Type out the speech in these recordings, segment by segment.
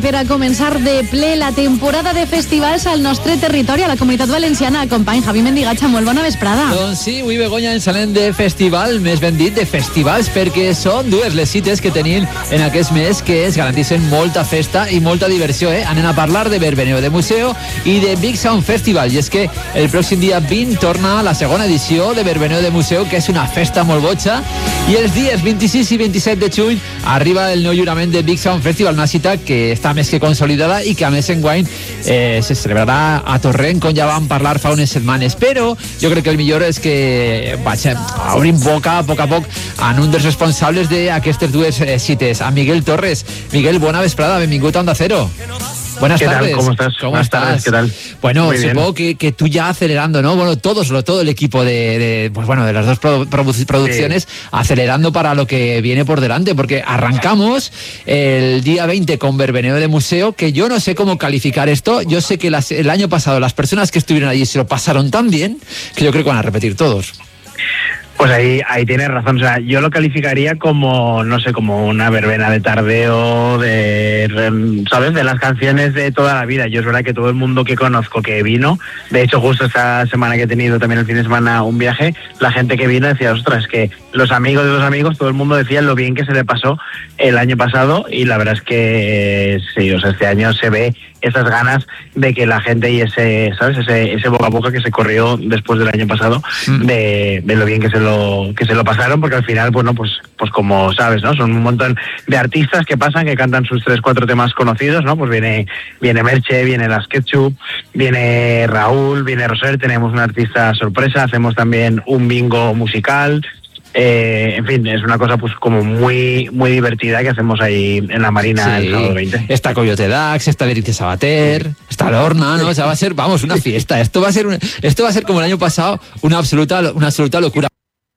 per a començar de ple la temporada de festivals al nostre territori, a la Comunitat Valenciana. Company Javi Mendigatxa, molt bona vesprada. Doncs sí, avui, Begoña, ens anem de festival, més ben dit, de festivals, perquè són dues les cites que tenim en aquest mes que es garantissen molta festa i molta diversió, Anem a parlar de Verbeneo de Museo i de Big Sound Festival, i és que el pròxim dia 20 torna la segona edició de Verbeneo de Museo, que és una festa molt boja, i els dies 26 i 27 de juny arriba el nou lliurament de Big Sound Festival, una cita que està més que consolidada i que a més enguany se celebrarà a Torrent, com ja vam parlar fa unes setmanes, però jo crec que el millor és que obrim boca a poc en un dels responsables d'aquestes dues cites, a Miguel Torres. Miguel, bona vesprada, benvingut a Onda Cero. Buenas tardes. ¿Cómo estás? ¿Cómo estás? ¿Qué tal? Bueno, supongo que tú ya acelerando, ¿no? Bueno, todo el equipo de las dos producciones, acelerando para lo que viene por delante, porque arrancamos el día 20 con Verbeneo de Museo, que yo no sé cómo calificar esto. Yo sé que el año pasado las personas que estuvieron allí se lo pasaron tan bien que yo creo que van a repetir todos. Pues ahí tienes razón, o sea, yo lo calificaría como, no sé, como una verbena de tardeo, ¿sabes? De las canciones de toda la vida. Yo es verdad que todo el mundo que conozco que vino, de hecho justo esta semana que he tenido también el fin de semana un viaje, la gente que vino decía, ostras, que los amigos de los amigos, todo el mundo decía lo bien que se le pasó el año pasado, y la verdad es que sí, o sea, este año se ve esas ganas de que la gente y ese boca a boca que se corrió después del año pasado, de lo bien que se lo pasaron, porque al final, bueno, pues como sabes, ¿no? Son un montón de artistas que pasan, que cantan sus 3-4 temas conocidos, ¿no? Pues viene Merche, viene Las Ketchup, viene Raúl, viene Roser, tenemos una artista sorpresa, hacemos también un bingo musical. En fin, es una cosa pues como muy muy divertida que hacemos ahí en la Marina el sábado 20. Está Coyote Dax, está Leticia Sabater, está Lorna, ¿no? O sea, va a ser, vamos, una fiesta. Esto va a ser como el año pasado, una absoluta locura.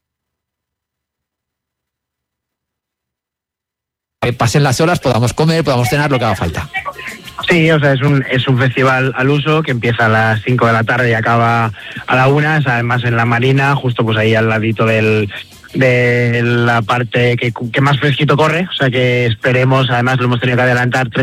Que pasen las horas, podamos comer, podamos cenar, lo que haga falta. Sí, o sea, es un festival al uso que empieza a las 5 de la tarde y acaba a la 1, además en la Marina, justo pues ahí al ladito de la parte que más fresquito corre, o sea que esperemos, además lo hemos tenido que adelantar